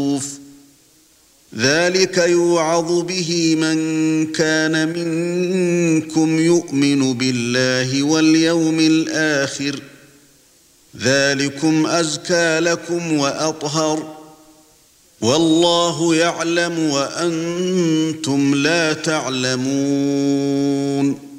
ذلك يوعظ به من كان منكم يؤمن بالله واليوم الآخر ذلكم أزكى لكم وأطهر والله يعلم وأنتم لا تعلمون